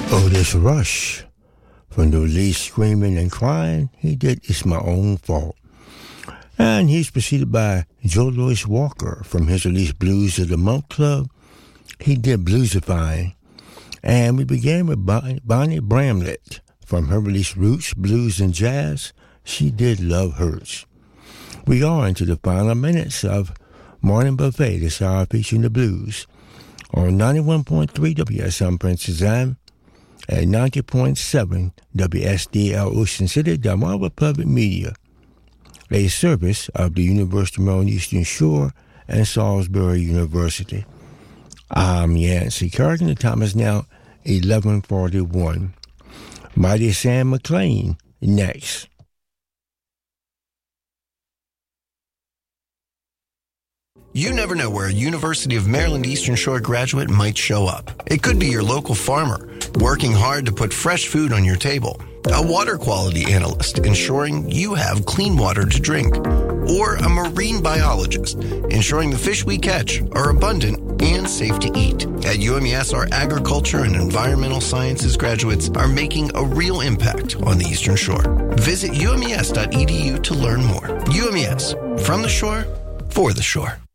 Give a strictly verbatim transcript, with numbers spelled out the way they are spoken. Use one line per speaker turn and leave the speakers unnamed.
Otis Rush. From the release Screaming and Crying, he did It's My Own Fault. And he's preceded by Joe Louis Walker from his release Blues of the Month Club. He did Bluesifying. And we began with Bonnie, Bonnie Bramlett from her release Roots, Blues and Jazz. She did Love Hurts. We are into the final minutes of Morning Buffet, this hour featuring the blues on ninety-one point three W S M Princess Anne and ninety point seven W S D L Ocean City, Delmarva Public Media, a service of the University of Maryland Eastern Shore and Salisbury University. I'm Yancey Kerrigan. The time is now eleven forty-one. Mighty Sam McLean next.
You never know where a University of Maryland Eastern Shore graduate might show up. It could be your local farmer, working hard to put fresh food on your table, a water quality analyst, ensuring you have clean water to drink, or a marine biologist, ensuring the fish we catch are abundant and safe to eat. At U M E S, our agriculture and environmental sciences graduates are making a real impact on the Eastern Shore. Visit U M E S dot E D U to learn more. U M E S, from the shore, for the shore.